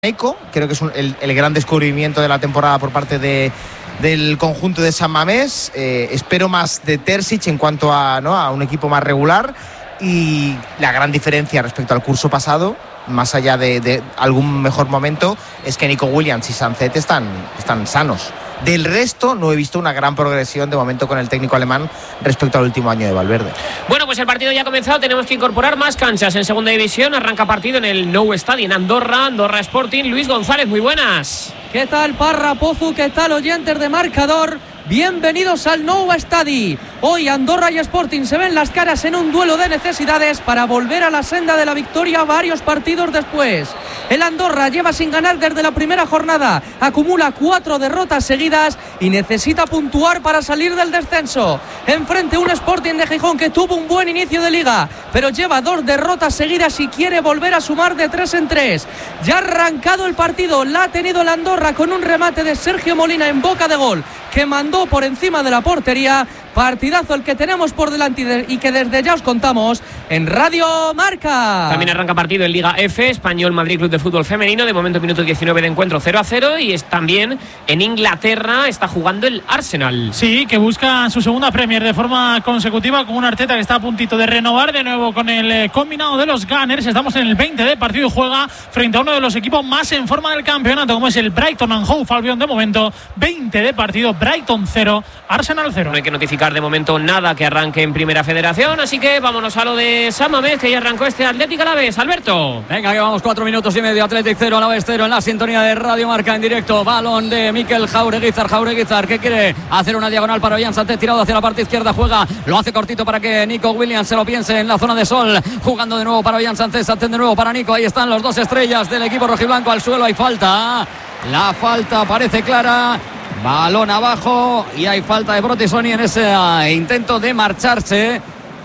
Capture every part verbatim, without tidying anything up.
Eco, creo que es un, el, el gran descubrimiento de la temporada por parte de, del conjunto de San Mamés. Eh, espero más de Terzic en cuanto a, ¿no? a un equipo más regular, y la gran diferencia respecto al curso pasado, más allá de, de algún mejor momento, es que Nico Williams y Sancet están, están sanos. Del resto no he visto una gran progresión de momento con el técnico alemán respecto al último año de Valverde. Bueno, pues el partido ya ha comenzado, tenemos que incorporar más canchas en segunda división. Arranca partido en el Nou Estadi en Andorra, Andorra Sporting. Luis González, muy buenas. ¿Qué tal, Parra, Pozu? ¿Qué tal, oyentes de Marcador? Bienvenidos al Nou Estadi. Hoy Andorra y Sporting se ven las caras en un duelo de necesidades para volver a la senda de la victoria varios partidos después. El Andorra lleva sin ganar desde la primera jornada, acumula cuatro derrotas seguidas y necesita puntuar para salir del descenso. Enfrente un Sporting de Gijón que tuvo un buen inicio de liga, pero lleva dos derrotas seguidas y quiere volver a sumar de tres en tres. Ya ha arrancado el partido, la ha tenido el Andorra con un remate de Sergio Molina en boca de gol, que mandó por encima de la portería. Partidazo el que tenemos por delante y que desde ya os contamos en Radio Marca. También arranca partido en Liga F, Español Madrid Club de Fútbol Femenino. De momento minuto diecinueve de encuentro, cero a cero. Y es también en Inglaterra, está jugando el Arsenal. Sí, que busca su segunda Premier de forma consecutiva, con un Arteta que está a puntito de renovar de nuevo con el eh, combinado de los Gunners. Estamos en el veinte de partido y juega frente a uno de los equipos más en forma del campeonato, como es el Brighton and Hove Albion. De momento veinte de partido, Brighton cero, Arsenal cero. No hay que notificar de momento nada que arranque en Primera Federación, así que vámonos a lo de San Mamés, que ya arrancó este Atlético Alavés. Alberto. Venga, que vamos, cuatro minutos y medio. Atlético cero, Alavés cero en la sintonía de Radio Marca en directo. Balón de Mikel Jaureguizar. Jaureguizar que quiere hacer una diagonal para Ollán Sánchez, tirado hacia la parte izquierda, juega, lo hace cortito para que Nico Williams se lo piense en la zona de sol, jugando de nuevo para Ollán Sánchez, Sánchez de nuevo para Nico. Ahí están los dos estrellas del equipo rojiblanco al suelo. Hay falta, la falta parece clara. Balón abajo y hay falta de Protesoni en ese intento de marcharse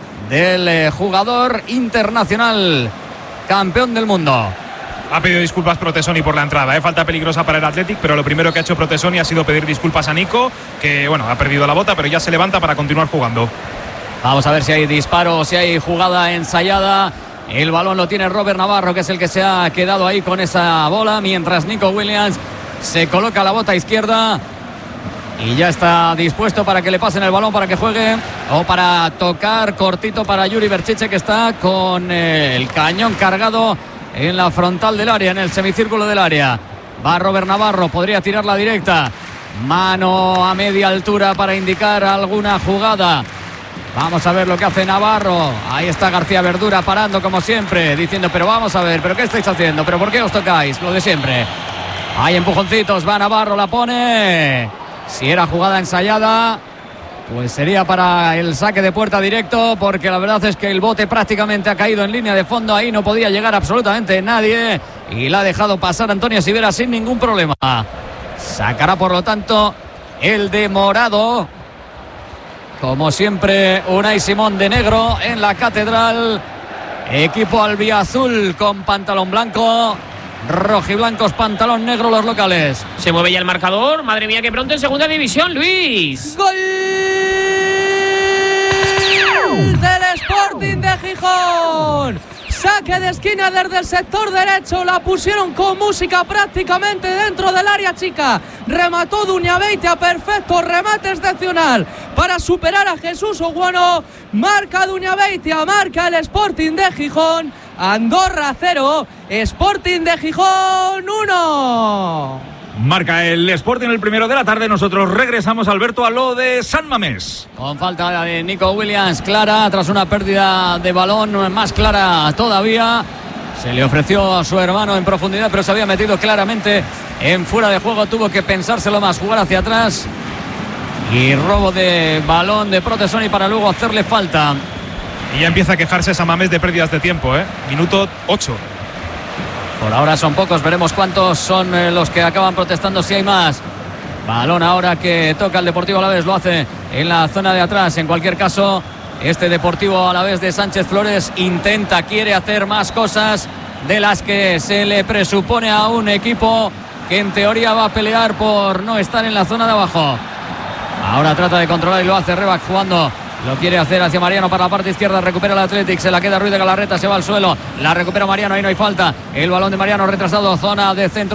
del jugador internacional campeón del mundo. Ha pedido disculpas Protesoni por la entrada, ¿eh? Falta peligrosa para el Athletic, pero lo primero que ha hecho Protesoni ha sido pedir disculpas a Nico, que bueno, ha perdido la bota, pero ya se levanta para continuar jugando. Vamos a ver si hay disparo, si hay jugada ensayada. El balón lo tiene Robert Navarro, que es el que se ha quedado ahí con esa bola, mientras Nico Williams se coloca la bota izquierda y ya está dispuesto para que le pasen el balón para que juegue, o para tocar cortito para Yuri Berchiche, que está con el cañón cargado en la frontal del área, en el semicírculo del área. Va Robert Navarro, podría tirar la directa, mano a media altura para indicar alguna jugada. Vamos a ver lo que hace Navarro. Ahí está García Verdura parando como siempre, diciendo, pero vamos a ver, pero ¿qué estáis haciendo? ¿Pero por qué os tocáis? Lo de siempre. Hay empujoncitos, va Navarro, la pone. Si era jugada ensayada, pues sería para el saque de puerta directo, porque la verdad es que el bote prácticamente ha caído en línea de fondo. Ahí no podía llegar absolutamente nadie y la ha dejado pasar Antonio Sivera sin ningún problema. Sacará por lo tanto el de morado, como siempre Unai Simón de negro en la catedral. Equipo albiazul con pantalón blanco, rojiblancos pantalón negro los locales. Se mueve ya el marcador. Madre mía, que pronto en segunda división, Luis. ¡Gol del Sporting de Gijón! Saque de esquina desde el sector derecho. La pusieron con música prácticamente dentro del área chica. Remató Duñabeitia, perfecto, remate excepcional para superar a Jesús Oguano. Marca Duñabeitia, marca el Sporting de Gijón. Andorra cero, Sporting de Gijón uno. Marca el Sporting el primero de la tarde. Nosotros regresamos, Alberto, a lo de San Mamés. Con falta de Nico Williams clara, tras una pérdida de balón más clara todavía. Se le ofreció a su hermano en profundidad, pero se había metido claramente en fuera de juego. Tuvo que pensárselo más, jugar hacia atrás. Y robo de balón de Protesoni para luego hacerle falta. Y ya empieza a quejarse San Mamés de pérdidas de tiempo, ¿eh? Minuto ocho. Por ahora son pocos, veremos cuántos son eh, los que acaban protestando, si hay más. Balón ahora que toca el Deportivo Alavés, lo hace en la zona de atrás. En cualquier caso, este Deportivo Alavés de Sánchez Flores intenta, quiere hacer más cosas de las que se le presupone a un equipo que en teoría va a pelear por no estar en la zona de abajo. Ahora trata de controlar y lo hace Rebac, jugando Lo quiere hacer hacia Mariano para la parte izquierda. Recupera el Athletic. Se la queda Ruiz de Galarreta. Se va al suelo. La recupera Mariano. Ahí no hay falta. El balón de Mariano retrasado. Zona de centro.